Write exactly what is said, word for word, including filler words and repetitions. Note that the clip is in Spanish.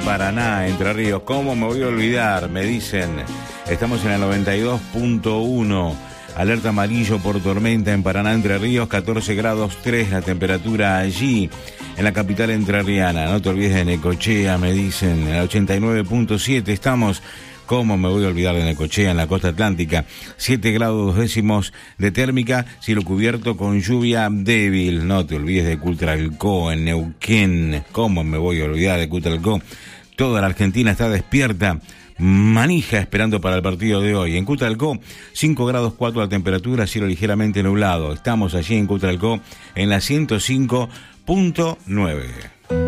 Paraná, Entre Ríos. ¿Cómo me voy a olvidar? Me dicen. Estamos en el noventa y dos punto uno. Alerta amarillo por tormenta en Paraná, Entre Ríos, catorce grados tres la temperatura allí, en la capital entrerriana. No te olvides de Necochea, me dicen, en el ochenta y nueve punto siete estamos. ¿Cómo me voy a olvidar de Necochea, en la costa atlántica? siete grados dos décimos de térmica, cielo cubierto con lluvia débil. No te olvides de Cutralcó, en Neuquén. ¿Cómo me voy a olvidar de Cutralcó? Toda la Argentina está despierta, manija, esperando para el partido de hoy. En Cutralcó, cinco grados cuatro la temperatura, cielo ligeramente nublado. Estamos allí en Cutralcó, en la ciento cinco punto nueve.